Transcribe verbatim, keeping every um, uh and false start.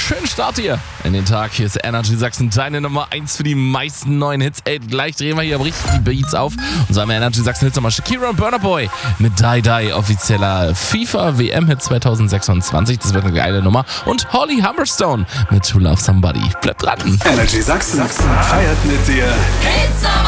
schönen Start hier in den Tag. Hier ist Energy Sachsen, deine Nummer eins für die meisten neuen Hits. Ey, gleich drehen wir hier aber richtig die Beats auf. Und sagen wir Energy Sachsen Hits nochmal Shakira und Burna Boy mit Die Die, offizieller FIFA-W M-Hit zwanzig sechsundzwanzig. Das wird eine geile Nummer. Und Holly Humberstone mit To Love Somebody. Bleibt dran. Energy Sachsen feiert mit dir. Hits